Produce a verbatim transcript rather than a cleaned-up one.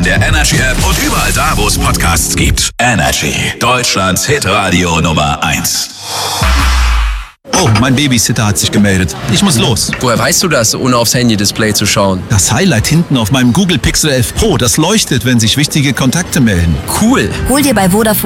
der Energy App und überall da, wo es Podcasts gibt. Energy, Deutschlands Hitradio Nummer eins. Oh, mein Babysitter hat sich gemeldet. Ich muss los. Woher weißt du das, ohne aufs Handy-Display zu schauen? Das Highlight hinten auf meinem Google Pixel elf Pro, das leuchtet, wenn sich wichtige Kontakte melden. Cool. Hol dir bei Vodafone